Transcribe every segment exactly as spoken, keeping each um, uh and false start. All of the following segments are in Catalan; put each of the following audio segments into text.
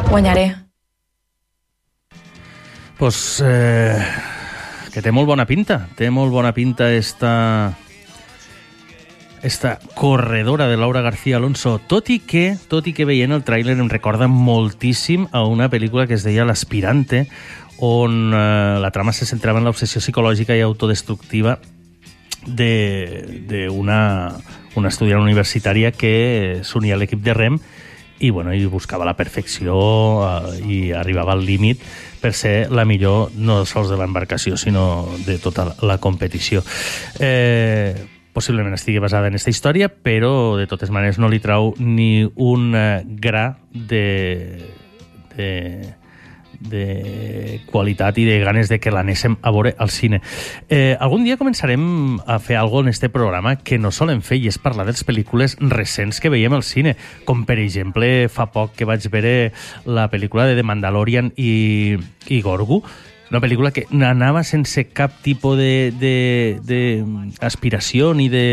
Guanyaré. Pues eh, que té molt bona pinta. Té molt bona pinta esta, esta corredora de Laura García Alonso, tot i que, tot i que veient el tràiler em recorda moltíssim a una pel·lícula que es deia L'Aspirante, on eh, la trama se centrava en l'obsessió psicològica i autodestructiva d'una una estudiant universitària que s'unia a l'equip de rem i, bueno, i buscava la perfecció eh, i arribava al límit per ser la millor no sols de l'embarcació, sinó de tota la competició. Eh, possiblement estigui basada en aquesta història, però de totes maneres no li trau ni un eh, gra de, de, de qualitat i de ganes de que l'anéssim a veure al cine. Eh, algun dia començarem a fer alguna cosa en este programa que no solem fer, i és parlar de les pel·lícules recents que veiem al cine, com per exemple fa poc que vaig veure la pel·lícula de The Mandalorian i, i Gorgu, una pel·lícula que anava sense cap tipus d'aspiració ni de...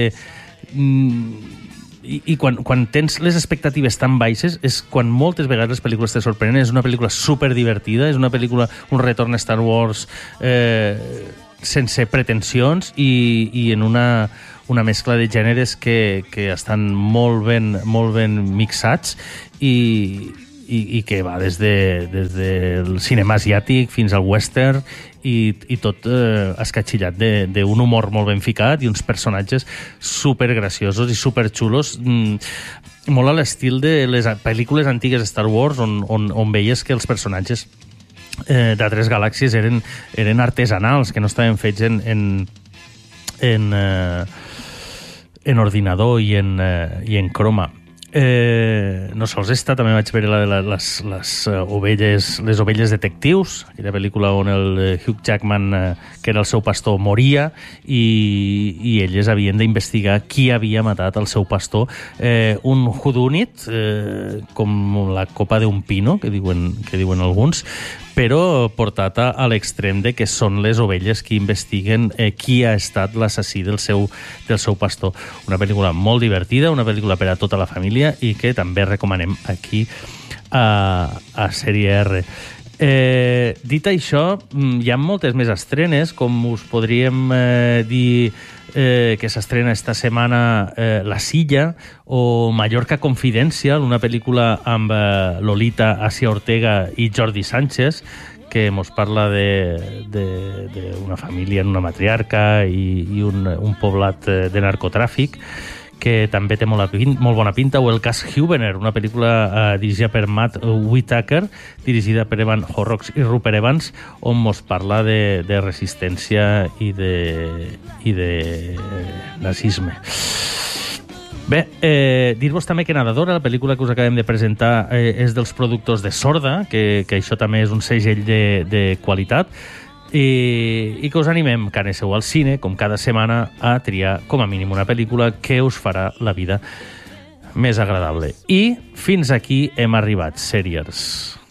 I, i quan, quan tens les expectatives tan baixes és quan moltes vegades les pel·lícules te sorprenen. És una pel·lícula superdivertida, és una pel·lícula, un retorn a Star Wars eh, sense pretensions i, i en una, una mescla de gèneres que, que estan molt ben, molt ben mixats i, i, i que va des, de, des del cinema asiàtic fins al western i, i tot eh, escatxillat d'un humor molt ben ficat i uns personatges supergraciosos i superxulos, mm, molt a l'estil de les pel·lícules antigues de Star Wars on, on, on veies que els personatges eh, d'altres galàxies eren, eren artesanals, que no estaven fets en, en, en, eh, en ordinador i en, eh, i en croma. Eh, no sols esta, també vaig veure la de la, les, les, uh, ovelles, les ovelles detectius, aquella pel·lícula on el uh, Hugh Jackman, uh, que era el seu pastor, moria i, i elles havien d'investigar qui havia matat el seu pastor. Eh, un whodunit, eh, com la copa d'un pino, que diuen, que diuen alguns, però portat a, a l'extrem de que són les ovelles qui investiguen eh, qui ha estat l'assassí del seu, del seu pastor. Una pel·lícula molt divertida, una pel·lícula per a tota la família i que també recomanem aquí a, a Sèrie R. Eh, dit això, hi ha moltes més estrenes, com us podríem eh, dir eh, que s'estrena esta setmana eh, La Silla o Mallorca Confidential, una pel·lícula amb eh, Lolita, Asia Ortega i Jordi Sánchez, que ens parla d'una família en una matriarca i, i un, un poblat de narcotràfic, que també té molt, molt bona pinta, o El cas Hubener, una pel·lícula eh, dirigida per Matt Whitaker, dirigida per Evan Horrocks i Rupert Evans, on ens parla de, de resistència i de, i de nazisme. Bé, eh, dir-vos també que Nadadora, la pel·lícula que us acabem de presentar, eh, és dels productors de Sorda, que, que això també és un segell de, de qualitat, i, i que us animem que aneu al cine, com cada setmana, a triar com a mínim una pel·lícula que us farà la vida més agradable. I fins aquí hem arribat, Seriers.